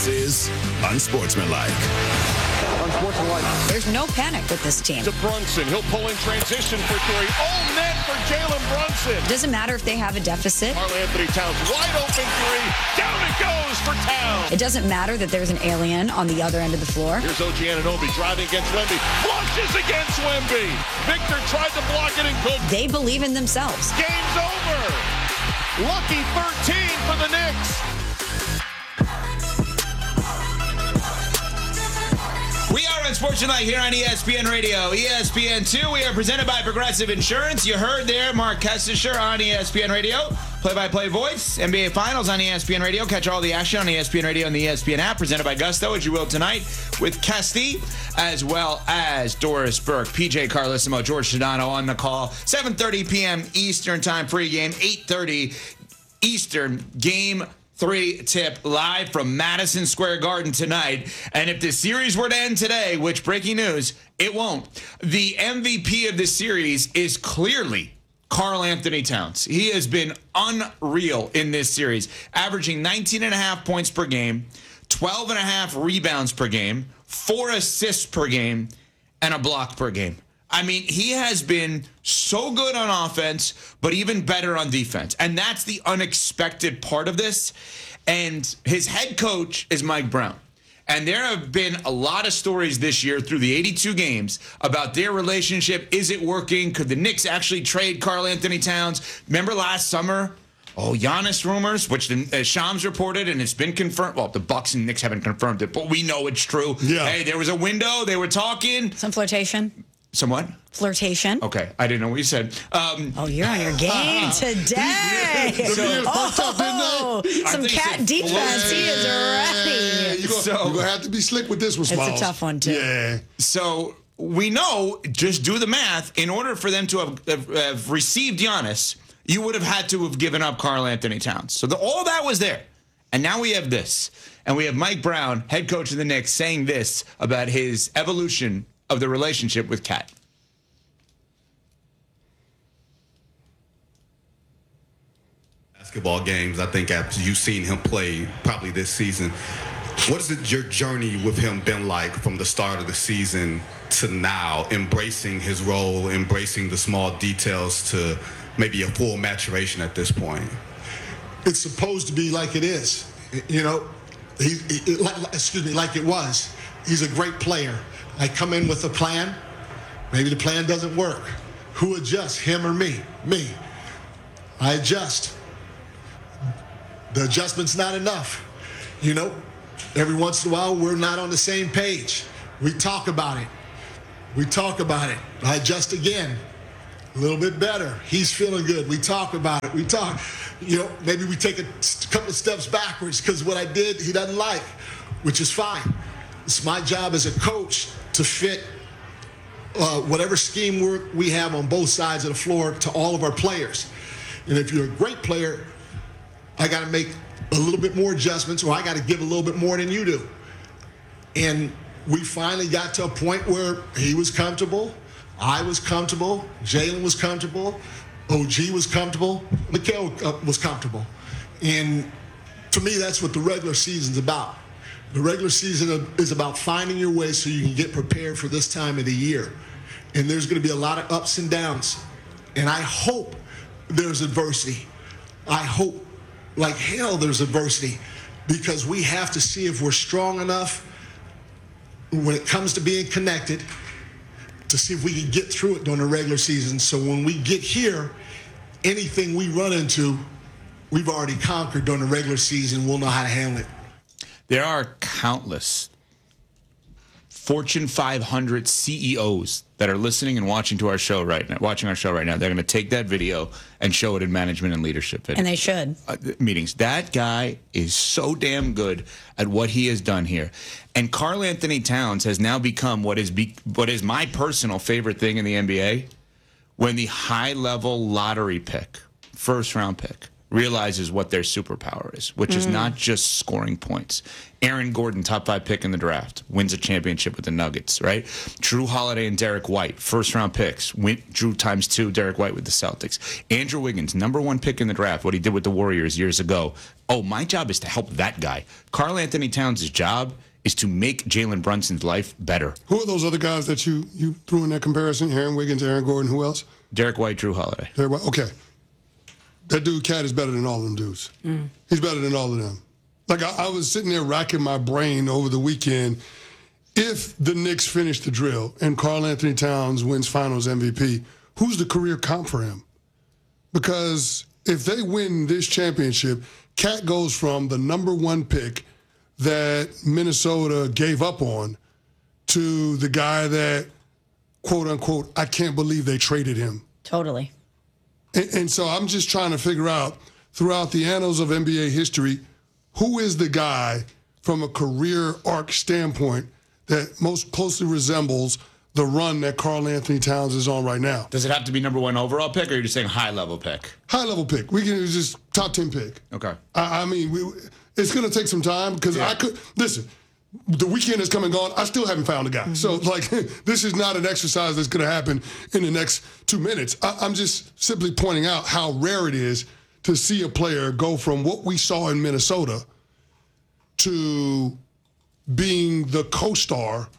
is unsportsmanlike. There's no panic with this team. To Brunson. He'll pull in transition for three. Oh, net for Jalen Brunson. Doesn't matter if they have a deficit. Karl-Anthony Towns, wide open three. Down it goes for Towns. It doesn't matter that there's an alien on the other end of the floor. Here's OG Anunoby driving against Wemby. Flushes against Wemby. Victor tried to block it and couldn't. They believe in themselves. Game's over. Lucky 13 for the Knicks. We are Unsportsmanlike here on ESPN Radio. ESPN2, we are presented by Progressive Insurance. You heard there Mark Kestisher on ESPN Radio. Play-by-play voice, NBA Finals on ESPN Radio. Catch all the action on ESPN Radio and the ESPN app. Presented by Gusto, as you will tonight, with Kesty, as well as Doris Burke, PJ Carlissimo, George Sedano on the call. 7:30 p.m. Eastern Time pregame, 8:30 Eastern game 3 tip live from Madison Square Garden tonight. And if the series were to end today, which breaking news, it won't, the MVP of this series is clearly Karl-Anthony Towns. He has been unreal in this series, averaging 19.5 points per game, 12.5 rebounds per game, 4 assists per game, and a block per game. I mean, he has been so good on offense, but even better on defense. And that's the unexpected part of this. And his head coach is Mike Brown. And there have been a lot of stories this year through the 82 games about their relationship. Is it working? Could the Knicks actually trade Karl-Anthony Towns? Remember last summer? Oh, Giannis rumors, which Shams reported, and it's been confirmed. Well, the Bucks and Knicks haven't confirmed it, but we know it's true. Yeah. Hey, there was a window. They were talking. Some flirtation. Somewhat? Flirtation. Okay, I didn't know what you said. Oh, you're on your game today. Some cat defense. He is ready. You're going to have to be slick with this one, Smalls. It's a tough one, too. Yeah. So we know, just do the math, in order for them to have received Giannis, you would have had to have given up Karl-Anthony Towns. So all that was there. And now we have this. And we have Mike Brown, head coach of the Knicks, saying this about his evolution of the relationship with Cat. Basketball games, I think after you've seen him play probably this season, what has your journey with him been like from the start of the season to now, embracing his role, embracing the small details to maybe a full maturation at this point? It's supposed to be like it is. You know, like it was. He's a great player. I come in with a plan. Maybe the plan doesn't work. Who adjusts, him or me? Me. I adjust. The adjustment's not enough. You know, every once in a while, we're not on the same page. We talk about it. I adjust again. A little bit better. He's feeling good. We talk about it. Maybe we take a couple of steps backwards because what I did, he doesn't like, which is fine. It's my job as a coach to fit whatever scheme we have on both sides of the floor to all of our players. And if you're a great player, I got to make a little bit more adjustments, or I got to give a little bit more than you do. And we finally got to a point where he was comfortable, I was comfortable, Jalen was comfortable, OG was comfortable, Mikal was comfortable. And to me, that's what the regular season's about. The regular season is about finding your way so you can get prepared for this time of the year. And there's going to be a lot of ups and downs. And I hope there's adversity. I hope like hell there's adversity, because we have to see if we're strong enough when it comes to being connected to see if we can get through it during the regular season. So when we get here, anything we run into, we've already conquered during the regular season. We'll know how to handle it. There are countless Fortune 500 CEOs that are listening and watching our show right now. They're going to take that video and show it in management and leadership videos. And they should. Meetings. That guy is so damn good at what he has done here. And Karl-Anthony Towns has now become what is my personal favorite thing in the NBA, when the high-level lottery pick, first-round pick, realizes what their superpower is, which is not just scoring points. Aaron Gordon, top 5 pick in the draft, wins a championship with the Nuggets, right? Drew Holiday and Derek White, first-round picks. Drew ×2, Derek White with the Celtics. Andrew Wiggins, number 1 pick in the draft, what he did with the Warriors years ago. oh, my job is to help that guy. Karl Anthony Towns' job is to make Jalen Brunson's life better. Who are those other guys that you threw in that comparison? Aaron Wiggins, Aaron Gordon, who else? Derek White, Drew Holiday. Okay. That dude, Cat, is better than all of them dudes. He's better than all of them. Like, I was sitting there racking my brain over the weekend. If the Knicks finish the drill and Karl Anthony Towns wins Finals MVP, who's the career comp for him? Because if they win this championship, Cat goes from the number 1 pick that Minnesota gave up on to the guy that, quote unquote, I can't believe they traded him. Totally. And so I'm just trying to figure out, throughout the annals of NBA history, who is the guy from a career arc standpoint that most closely resembles the run that Karl Anthony Towns is on right now? Does it have to be number 1 overall pick, or are you just saying high-level pick? High-level pick. We can just top 10 pick. Okay. I mean, it's going to take some time because listen, the weekend is come and gone. I still haven't found a guy. So, like, this is not an exercise that's going to happen in the next 2 minutes. I'm just simply pointing out how rare it is to see a player go from what we saw in Minnesota to being the co-star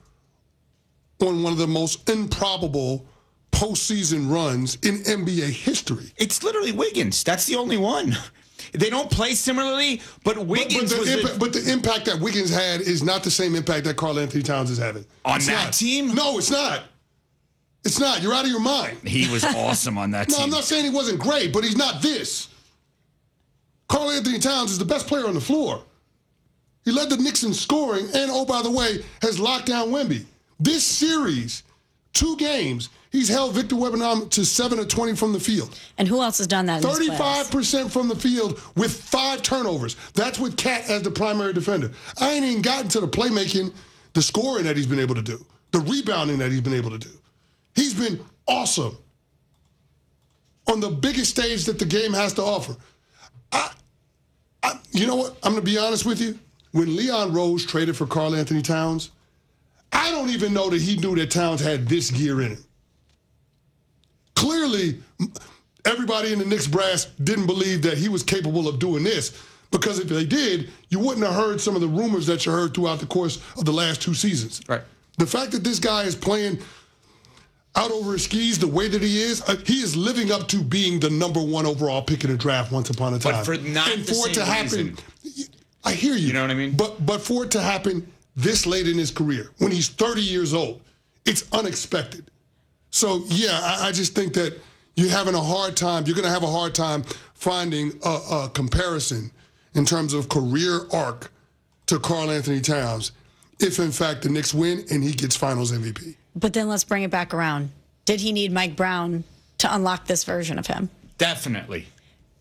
on one of the most improbable postseason runs in NBA history. It's literally Wiggins. That's the only one. They don't play similarly, but Wiggins but the impact that Wiggins had is not the same impact that Karl Anthony Towns is having. On that team? No, it's not. It's not. You're out of your mind. He was awesome on that team. No, I'm not saying he wasn't great, but he's not this. Karl Anthony Towns is the best player on the floor. He led the Knicks in scoring and, oh, by the way, has locked down Wemby. This series, 2 games, he's held Victor Wembanyama to 7 of 20 from the field. And who else has done that in this playoffs? 35% from the field with 5 turnovers. That's with Cat as the primary defender. I ain't even gotten to the playmaking, the scoring that he's been able to do, the rebounding that he's been able to do. He's been awesome on the biggest stage that the game has to offer. You know what? I'm going to be honest with you. When Leon Rose traded for Karl Anthony Towns, I don't even know that he knew that Towns had this gear in him. Clearly, everybody in the Knicks brass didn't believe that he was capable of doing this, because if they did, you wouldn't have heard some of the rumors that you heard throughout the course of the last 2 seasons. Right. The fact that this guy is playing out over his skis the way that he is living up to being the number 1 overall pick in the draft once upon a time. But for not and the for it to same happen, reason. I hear you. You know what I mean? But for it to happen this late in his career, when he's 30 years old, it's unexpected. So, yeah, I just think that you're having a hard time. You're going to have a hard time finding a comparison in terms of career arc to Karl Anthony Towns if, in fact, the Knicks win and he gets Finals MVP. But then let's bring it back around. Did he need Mike Brown to unlock this version of him? Definitely.